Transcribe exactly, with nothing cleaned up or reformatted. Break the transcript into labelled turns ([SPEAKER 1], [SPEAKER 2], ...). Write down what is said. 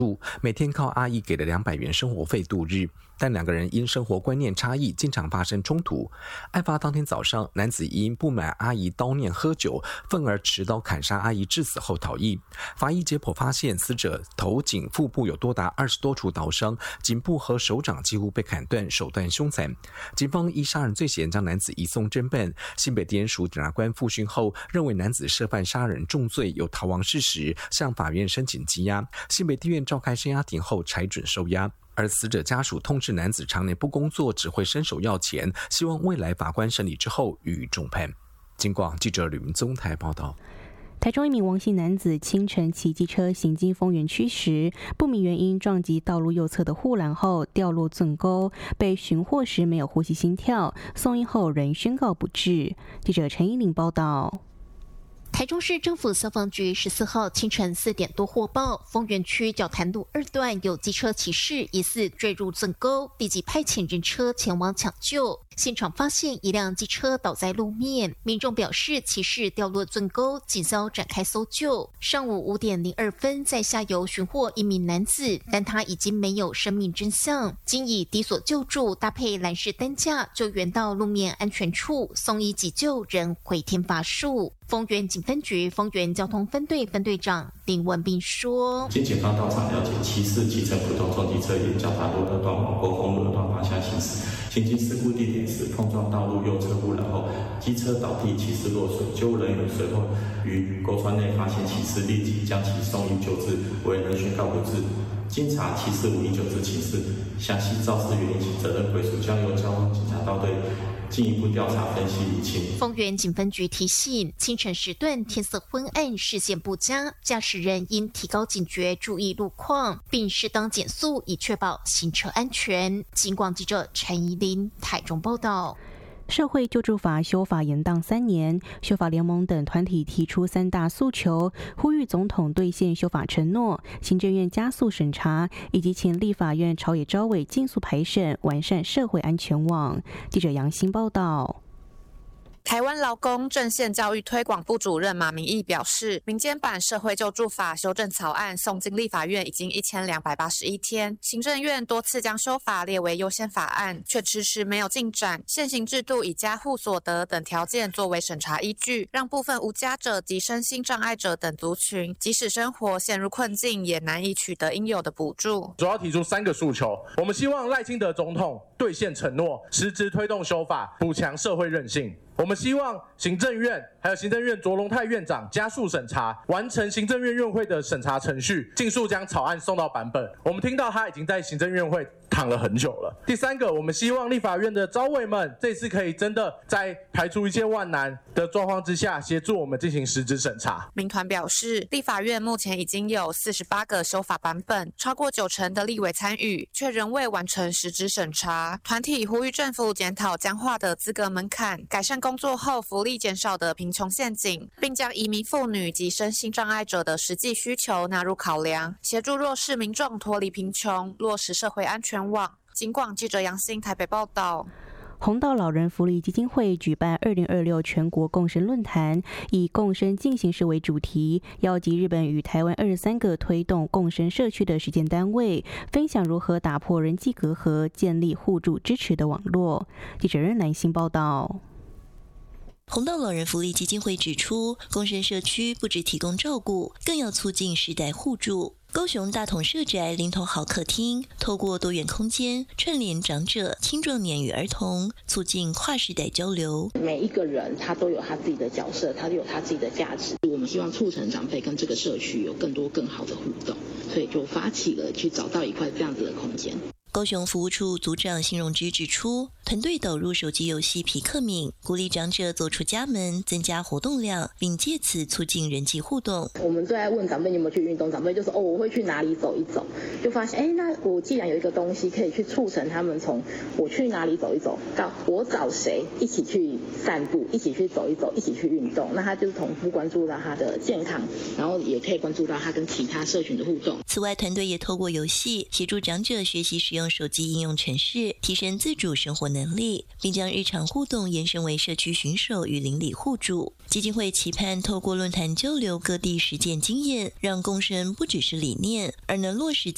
[SPEAKER 1] 每天靠阿姨给的两百元生活费度日，但两个人因生活观念差异，经常发生冲突。案发当天早上，男子因不满阿姨叨念喝酒，愤而持刀砍杀阿姨致死后逃逸。法医解剖发现，死者头颈、腹部有多达二十多处刀伤，颈部和手掌几乎被砍断，手段凶残。警方依杀人罪嫌将男子移送侦办。新北地检署检察官复讯后，认为男子涉犯杀人重罪，有逃亡事实，向法院申请羁押。新北地院召开声押庭后裁准收押。而死者家属痛斥男子常年不工作，只会伸手要钱，希望未来法官审理之后予以重判。经广记者吕明宗台报道。
[SPEAKER 2] 台中一名王姓男子清晨骑机车行经丰原区时，不明原因撞击道路右侧的护栏后掉落圳沟，被寻获时没有呼吸心跳，送医后仍宣告不治。记者陈依玲报道。
[SPEAKER 3] 台中市政府消防局十四号清晨四点多获报，丰原区角潭路二段有机车骑士疑似坠入圳沟，立即派遣人车前往抢救。现场发现一辆机车倒在路面，民众表示骑士掉落圳沟，警消展开搜救。上午五点零二分，在下游寻获一名男子，但他已经没有生命真相，经以敌所救助，搭配拦式担架救援到路面安全处，送医急救，仍回天乏术。丰原警分局丰原交通分队分队长林文斌说：“
[SPEAKER 4] 经警方到场了解，骑士骑乘普通重机车沿角潭路二段往国丰路二段方向行驶，行经事故地点时碰撞道路右侧护栏后，机车倒地，骑士落水。救护人员随后于沟川内发现骑士，立即将其送医救治，为人宣告不治。经查，骑士无医救治情势，详细肇事原因及责任归属将由交通警察大队进一步调查分析厘清。”
[SPEAKER 3] 丰原警分局提醒，清晨时段天色昏暗，视线不佳，驾驶人应提高警觉，注意路况，并适当减速，以确保行车安全。警广记者陈怡琳台中报道。
[SPEAKER 2] 社会救助法修法延宕三年，修法联盟等团体提出三大诉求，呼吁总统兑现修法承诺，行政院加速审查，以及请立法院朝野朝委尽速排审，完善社会安全网。记者杨欣报道。
[SPEAKER 5] 台湾劳工阵线教育推广部主任马明义表示，民间版社会救助法修正草案送进立法院已经一千两百八十一天，行政院多次将修法列为优先法案，却迟迟没有进展。现行制度以家户所得等条件作为审查依据，让部分无家者及身心障碍者等族群，即使生活陷入困境，也难以取得应有的补助。
[SPEAKER 6] 主要提出三个诉求，我们希望赖清德总统兑现承诺，实质推动修法，补强社会韧性。我们希望行政院还有行政院卓荣泰院长加速审查，完成行政院院会的审查程序，尽速将草案送到版本。我们听到他已经在行政院会躺了很久了。第三个，我们希望立法院的召委们这次可以真的在排除一切万难的状况之下，协助我们进行实质审查。
[SPEAKER 5] 民团表示，立法院目前已经有四十八个修法版本，超过九成的立委参与，却仍未完成实质审查。团体呼吁政府检讨僵化的资格门槛，改善工作后福利减少的贫穷陷阱，并将移民妇女及身心障碍者的实际需求纳入考量，协助弱势民众脱离贫穷，落实社会安全网。警广记者杨欣台北报道。
[SPEAKER 2] 弘道老人福利基金会举办二零二六全国共生论坛，以共生进行式为主题，邀集日本与台湾二十三个推动共生社区的实践单位，分享如何打破人际隔阂，建立互助支持的网络。记者任南星报道。
[SPEAKER 7] 弘道老人福利基金会指出，共生社区不只提供照顾，更要促进世代互助。高雄大同社宅林头好客厅，透过多元空间串联长者、青壮年与儿童，促进跨世代交流。
[SPEAKER 8] 每一个人他都有他自己的角色，他都有他自己的价值。我们希望促成长辈跟这个社区有更多更好的互动，所以就发起了去找到一块这样子的空间。
[SPEAKER 7] 高雄服务处组长辛荣之指出，团队导入手机游戏皮克敏，鼓励长者走出家门，增加活动量，并借此促进人际互动。
[SPEAKER 8] 我们最爱问长辈你有没有去运动，长辈就说哦我会去哪里走一走，就发现哎那我既然有一个东西可以去促成他们从我去哪里走一走到我找谁一起去散步，一起去走一走，一起去运动，那他就是同步关注到他的健康，然后也可以关注到他跟其他社群的互动。
[SPEAKER 7] 此外，团队也透过游戏协助长者学习使用手机应用程式，提升自主生活能力，并将日常互动延伸为社区巡守与邻里互助。基金会期盼透过论坛交流各地实践经验，让共生不只是理念，而能落实在